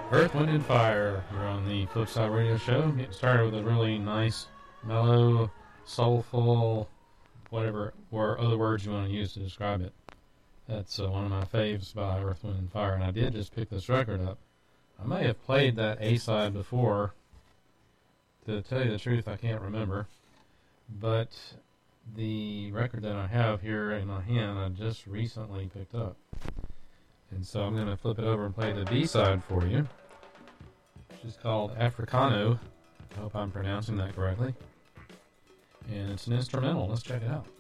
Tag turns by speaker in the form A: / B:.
A: Earth, Wind, and Fire. We're on the Flipside Radio Show. Getting started with a really nice, mellow, soulful, whatever or other words you want to use to describe it. That's one of my faves by Earth, Wind, and Fire, and I did just pick this record up. I may have played that A-side before. To tell you the truth, I can't remember. But the record that I have here in my hand, I just recently picked up. And so I'm going to flip it over and play the B-side for you, which is called Africano. I hope I'm pronouncing that correctly. And it's an instrumental. Let's check it out.